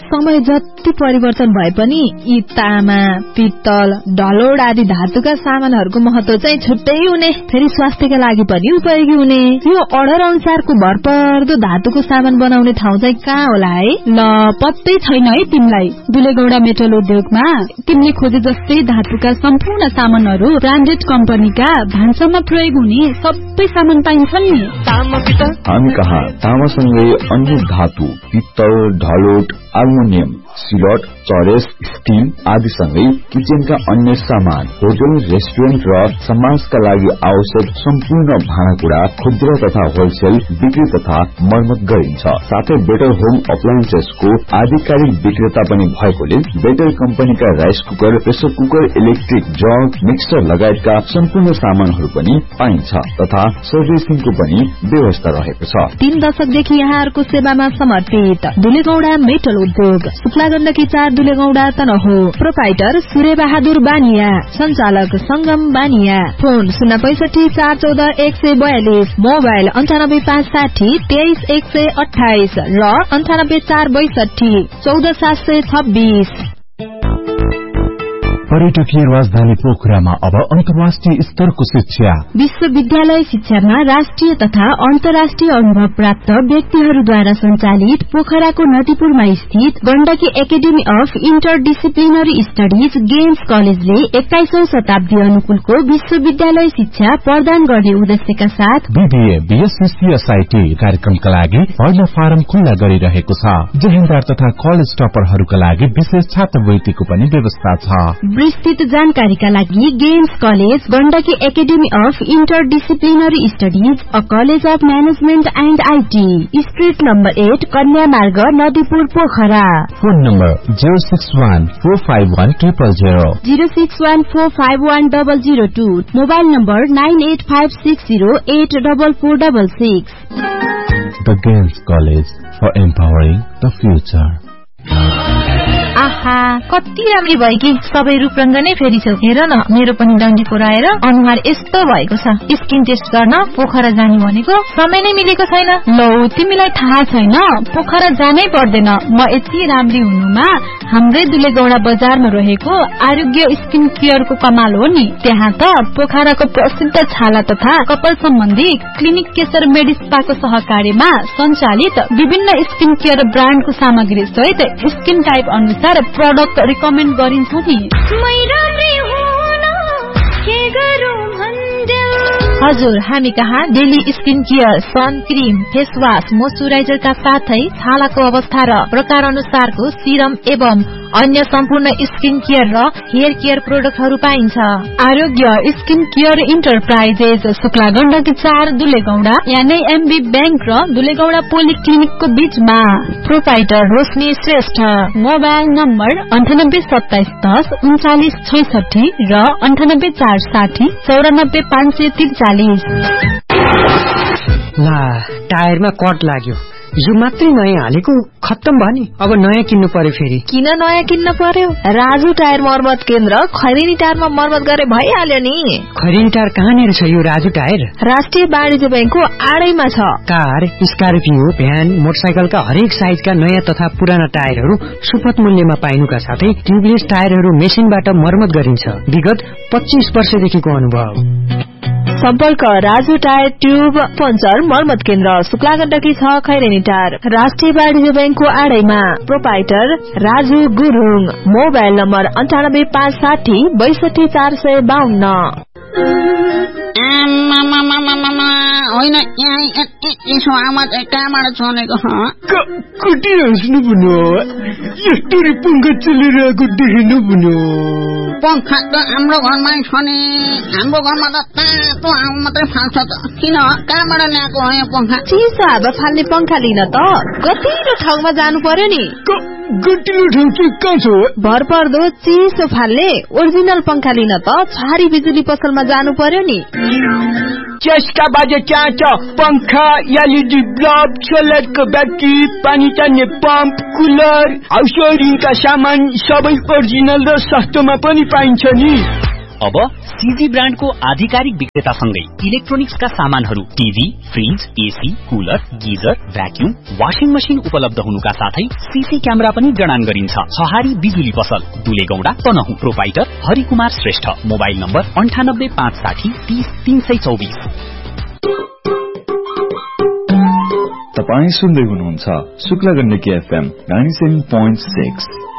समय जति परिवर्तन भए पनि यी तामा, पित्तल, ढलोड आदि धातुका सामानहरूको महत्व चाहिँ छुट्टै हुने, फेरि स्वास्थ्यका लागि पनि उपयोगी हुने। यो अर्डर अनुसारको भरपर्दो धातुको सामान बनाउने ठाउँ चाहिँ कहाँ होला है? ल पत्तै छैन है तिमीलाई। दुलेगौडा मेटल उद्योगमा तिमीले खोजे जस्तै धातुका सम्पूर्ण सामानहरू ब्रान्डेड कम्पनीका भान्सामा प्रयोग हुने सबै सामान पाइन्छन् नि। हामी कहाँ तामासँगै अन्य धातु, पित्तल, ढलोट, एल्युमिनियम, सिलट, चरेस, स्टील आदि सँगै किचनका अन्य सामान, होटल, रेस्टुरेन्ट र समाजका लागि आवश्यक सम्पूर्ण भाँडाकुँडा खुद्रा तथा होलसेल बिक्री तथा मर्मत गरिन्छ। साथै बेटर होम अप्लायन्सेसको आधिकारिक विक्रेता पनि भएकोले बेटर कम्पनीका rice cooker, pressure cooker, electric jug, mixer लगायतका सम्पूर्ण सामानहरू पनि पाइन्छ तथा सर्भिसिङको पनि व्यवस्था रहेको छ। 3 दशकदेखि यहाँहरूको सेवामा समर्पित दुलेगौडा मेटल उद्योग, शुक्ला गण्डकी 4 दुलेगौडा तनहु। प्रोपाइटर सूर्य बहादुर बानिया, संचालक संगम बानिया। फोन 065 414 142, मोबाइल 98560 23128 र 98462 14726। पर्यटकीय राजधानी पोखरामा अब अन्तर्राष्ट्रिय स्तरको शिक्षा। विश्वविद्यालय शिक्षामा राष्ट्रिय तथा अन्तर्राष्ट्रिय अनुभव प्राप्त व्यक्तिहरूद्वारा सञ्चालित पोखराको नदीपुरमा स्थित Gandaki academy of interdisciplinary studies games कलेजले 21औं शताब्दी अनुकूलको विश्वविद्यालय शिक्षा प्रदान गर्ने उद्देश्यका साथ बीबीए, बीएससी, सीएसआईटी कार्यक्रमका लागि पढ्न फारम खुल्ला गरिरहेको छ। जेहेन्दार तथा कलेज टपरहरूका लागि विशेष छात्रवृत्तिको पनि व्यवस्था छ। विस्तृत जानकारीका लागि games college Gandaki academy of interdisciplinary studies, a college of management and IT, street number 8, कन्या मार्ग, Nadipur, Pokhara. Phone number 061451000, 061451002, mobile number 9856084466। The Games College for Empowering the Future। आहा, कति राम्री भयो कि सबै रूपरंग नै फेरिछौ। हेर न, मेरो पनि डन्डी पुराएर अनुहार यस्तो भएको छ। स्किन टेस्ट गर्न पोखरा जाने भनेको समय नै मिलेको छैन। लौ, तिमीलाई थाहा छैन, पोखरा जानै पर्दैन। म यति राम्री हुनुमा हाम्रै दुलेगौडा बजारमा रहेको आरोग्य स्किन केयरको कमाल हो नि। त्यहाँ त पोखराको प्रसिद्ध छाला तथा कपाल सम्बन्धी क्लिनिक केशर मेडिस्पाको सहकार्यमा सञ्चालित विभिन्न स्किन केयर ब्रान्डको सामग्री सहित स्किन टाइप अनुसार प्रोडक्ट रिकमेन्ड गरिन्छ नि। हजुर, हामी कहाँ daily skin care, sun cream, face wash, मोइस्चराइजरका साथै छालाको अवस्था र प्रकार अनुसारको सिरम एवं अन्य सम्पूर्ण स्किन केयर र हेयर केयर प्रोडक्टहरू पाइन्छ। आरोग्य skin care enterprises, Shukla Gandaki 4 दुलेगौडा, यानी एमबी बैंक र दुलेगौडा पोलिक्लिनिकको बीचमा। प्रोपाइटर रोशनी श्रेष्ठ, मोबाइल नम्बर 982710 3966 र 98460 94543। ला, टायरमा कट लाग्यो। यो मात्रै नयाँ हालेको खत्तम भयो नि, अब नयाँ किन्नु पर्यो। फेरि किन नयाँ किन्न पर्यो? राजु टायर मर्मत केन्द्र खैरेनी टायरमा मर्मत गरे भइहाल्यो नि। खैरेनी टायर कहाँनिर छ यो राजु टायर? राष्ट्रिय वाणिज्य बैंकको आडैमा छ। कार, स्कर्पियो, भ्यान, मोटरसाइकलका हरेक साइजका नयाँ तथा पुराना टायरहरू सुपथ मूल्यमा पाइनुका साथै ट्युबलेस टायरहरू मेसिनबाट मर्मत गरिन्छ। विगत 25 वर्षदेखिको अनुभव। सम्पर्क राजु टायर ट्युब पञ्चर मर्मत केन्द्र, शुक्ला गण्डकी 6 खैरेनी टायर, राष्ट्रिय वाणिज्य बैंकको आडैमा। Proprietor Raju Gurung, mobile number 98560 62452। होइन, यसो आवाज कहाँबाट सुनेको? कति हाँस्नु भन्यो? यस्तो पंखा चलिरहेको देख्नु भन्यो? पंखा त हाम्रो घरमा छ नि। हाम्रो घरमा त तातो हावा मात्रै फाल्छ त। किन, कहाँबाट ल्याएको हो यो पंखा? चिसो हावा फाल्ने पंखा लिन त गतिलो ठाउँमा जानु पर्यो नि। गतिलो ठाउँ चाहिँ कहाँ छ? भरपर्दो चिसो फाल्ने ओरिजिनल पंखा लिन त छहारी बिजुली पसलमा जानु पर्यो नि। चेस्का बाजे चाहन्छ पंखा, एलईडी बल्ब, सोलरको ब्याट्री, पानी तान्ने पम्प, कुलर, हाउस वायरिङका सामान सबै ओरिजिनल र सस्तोमा पनि पाइन्छ नि। अब सीजी ब्रान्डको आधिकारिक विक्रेतासँगै इलेक्ट्रोनिक्सका सामानहरू TV, fridge, AC, cooler, geyser, vacuum, washing machine उपलब्ध हुनुका साथै सीसी क्यामेरा पनि जडान गरिन्छ। छहारी बिजुली पसल, दुलेगौडा, Tanahun. Proprietor Harikumar Shrestha. Mobile number 9856 30 324। तपाई सुन्दै हुनुहुन्छ शुक्ला गण्डकी FM 97.6।